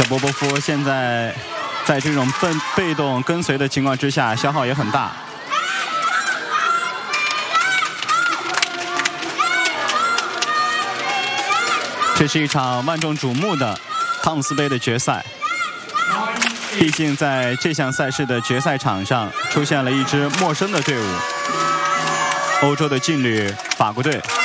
小波波夫现在在这种被动跟随的情况之下，消耗也很大。这是一场万众瞩目的汤姆斯杯的决赛。毕竟在这项赛事的决赛场上，出现了一支陌生的队伍——欧洲的劲旅法国队。